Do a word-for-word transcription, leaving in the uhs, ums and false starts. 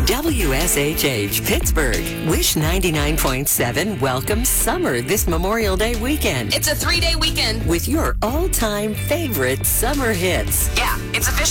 W S H H Pittsburgh. Wish ninety-nine point seven welcomes summer this Memorial Day weekend It's a three-day weekend. with your all-time favorite summer hits. Yeah, it's official.